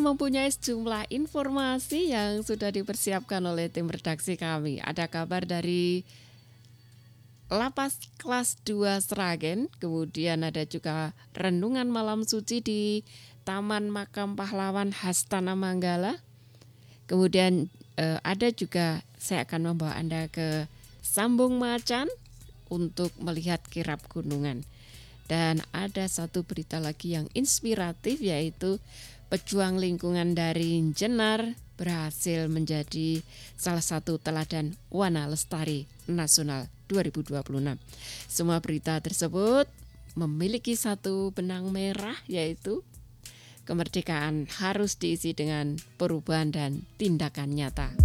mempunyai sejumlah informasi yang sudah dipersiapkan oleh tim redaksi kami. Ada kabar dari Lapas kelas 2 Sragen, kemudian ada juga renungan malam suci di Taman Makam Pahlawan Hastana Manggala. Kemudian ada juga saya akan membawa Anda ke Sambung Macan untuk melihat kirap gunungan. Dan ada satu berita lagi yang inspiratif, yaitu pejuang lingkungan dari Jenar berhasil menjadi salah satu teladan Wana Lestari Nasional 2026. Semua berita tersebut memiliki satu benang merah, yaitu kemerdekaan harus diisi dengan perubahan dan tindakan nyata.